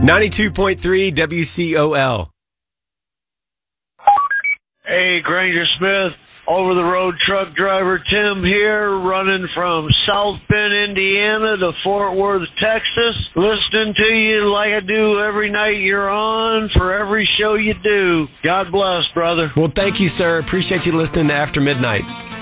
92.3 WCOL. Hey, Granger Smith, over-the-road truck driver Tim here, running from South Bend, Indiana to Fort Worth, Texas, listening to you like I do every night you're on for every show you do. God bless, brother. Well, thank you, sir. Appreciate you listening to After Midnight.